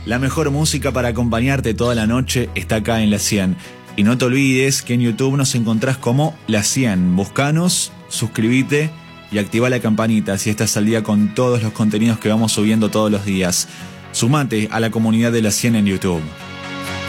La mejor música para acompañarte toda la noche está acá en La 100. Y no te olvides que en YouTube nos encontrás como La 100. Buscanos, suscríbete y activa la campanita si estás al día con todos los contenidos que vamos subiendo todos los días. Sumate a la comunidad de La 100 en YouTube.